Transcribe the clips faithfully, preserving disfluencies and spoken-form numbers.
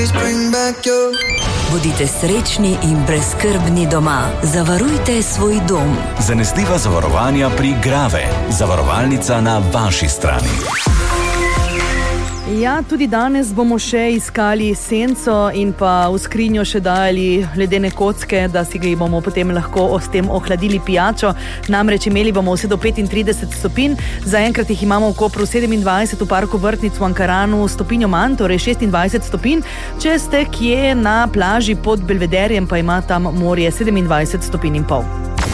Bodite srečni in brezskrbni doma. Zavarujte svoj dom. Zanesljiva zavarovanja pri Grave. Zavarovalnica na vaši strani. Ja, tudi danes bomo še iskali senco in pa v skrinjo še dajali ledene kocke, da si ga bomo potem lahko s tem ohladili pijačo. Namreč imeli bomo vse do petintrideset stopinj. Zaenkrat jih imamo v Kopru sedemindvajset, v parku Vrtnic v Ankaranu stopinjo manj, torej šestindvajset stopinj. Če ste kje na plaži pod Belvederjem, pa ima tam morje sedemindvajset stopinj in pol.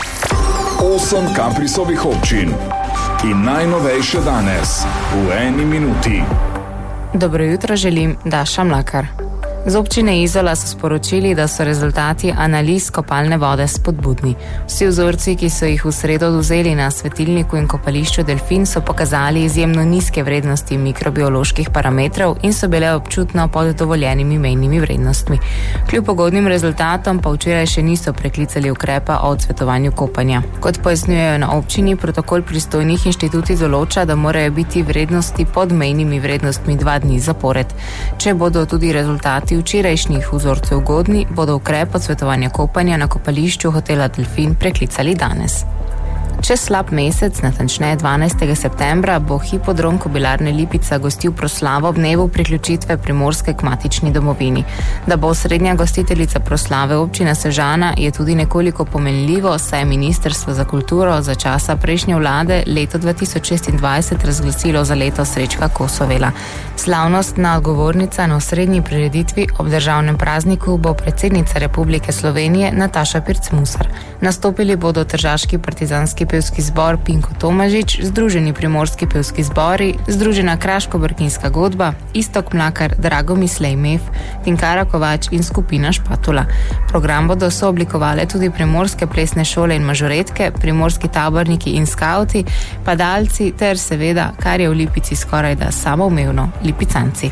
Osem Kaprisovih občin in najnovejše danes v eni minuti. Dobro jutro želim, Daša Mlakar. Z občine Izola so sporočili, da so rezultati analiz kopalne vode spodbudni. Vsi vzorci, ki so jih v sredo vzeli na svetilniku in kopališču Delfin, so pokazali izjemno nizke vrednosti mikrobioloških parametrov in so bile občutno pod dovoljenimi mejnimi vrednostmi. Kljub ugodnim rezultatom pa včeraj še niso preklicali ukrepa o odsvetovanju kopanja. Kot pojasnjujejo na občini, protokol pristojnih inštitucij določa, da morajo biti vrednosti pod mejnimi vrednostmi dva dni zapored. Če bodo tudi rezultati včerajšnjih vzorcev ugodni, bodo ukrep odsvetovanja kopanja na kopališču hotela Delfin preklicali danes. Čez slab mesec, natančneje dvanajstega septembra, bo hipodrom Kobilarne Lipica gostil proslavo ob dnevu priključitve Primorske k matični domovini. Da bo osrednja gostiteljica proslave občina Sežana, je tudi nekoliko pomenljivo, saj je Ministrstvo za kulturo za časa prejšnje vlade leto dva tisoč šestindvajset razglasilo za leto Srečka Kosovela. Slavnostna odgovornica na osrednji prireditvi ob državnem prazniku bo predsednica Republike Slovenije Nataša Pirc-Musar. Nastopili bodo Tržaški partizanski pevski zbor Pinko Tomažič, Združeni primorski pevski zbori, Združena kraško-brkinska godba, Istok Mlakar, Drago Mislej Mef, Tinkara Kovač in skupina Špatula. Program bodo sooblikovale tudi primorske plesne šole in mažoretke, primorski taborniki in skauti, padalci ter seveda, kar je v Lipici skorajda samoumevno, lipicanci.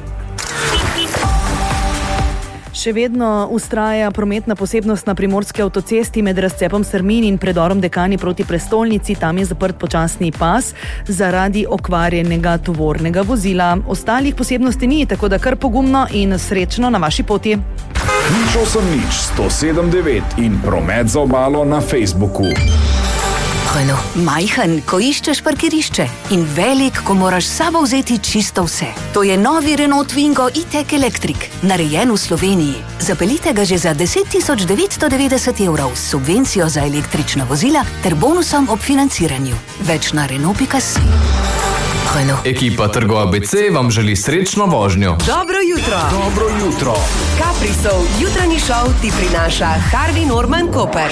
Še vedno ustraja prometna posebnost na primorski avtocesti med razcepom Strmin in predorom Dekani proti prestolnici. Tam je zaprt počasni pas zaradi okvarjenega tovornega vozila. Ostalih posebnosti ni, tako da kar pogumno in srečno na vaši poti. Nič osem nič sto sedem devet in promet za obalo na Facebooku. Hojno, majhen, ko iščeš parkirišče in velik, ko moraš sabo vzeti čisto vse. To je novi Renault Twingo e-tech Electric, narejen v Sloveniji. Zapeljite ga že za deset tisoč devetsto devetdeset evrov s subvencijo za električna vozila ter bonusom ob financiranju. Več na Renault pika si. Hojno. Ekipa Trgo A B C vam želi srečno vožnjo. Dobro jutro. Dobro jutro. Kaprisov jutranji šov ti prinaša Harvey Norman Koper.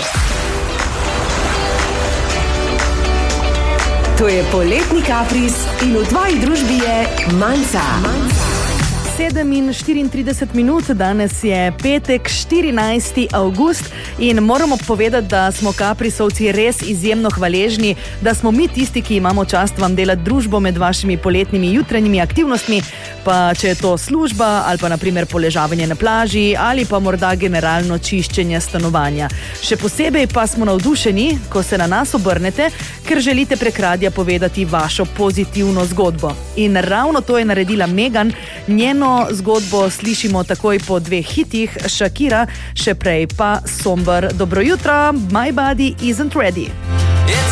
To je poletni kapris in v tvoji družbi je Manca. sedem in štiriintrideset minut, danes je petek, štirinajsti avgust in moramo povedati, da smo kaprisovci res izjemno hvaležni, da smo mi tisti, ki imamo čast vam delati družbo med vašimi poletnimi jutranjimi aktivnostmi, pa če je to služba ali pa naprimer poležavanje na plaži ali pa morda generalno čiščenje stanovanja. Še posebej pa smo navdušeni, ko se na nas obrnete, ker želite prek radija povedati vašo pozitivno zgodbo. In ravno to je naredila Megan. Njeno zgodbo slišimo takoj po dveh hitih, Shakira, še prej pa Somber. Dobro jutro, My Body Isn't Ready.